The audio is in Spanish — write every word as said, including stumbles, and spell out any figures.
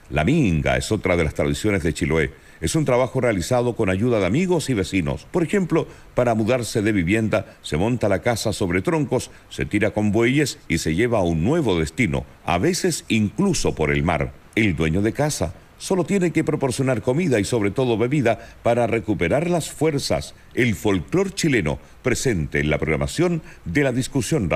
La minga es otra de las tradiciones de Chiloé. Es un trabajo realizado con ayuda de amigos y vecinos. Por ejemplo, para mudarse de vivienda, se monta la casa sobre troncos, se tira con bueyes y se lleva a un nuevo destino, a veces incluso por el mar. El dueño de casa solo tiene que proporcionar comida y sobre todo bebida para recuperar las fuerzas. El folclor chileno presente en la programación de la discusión.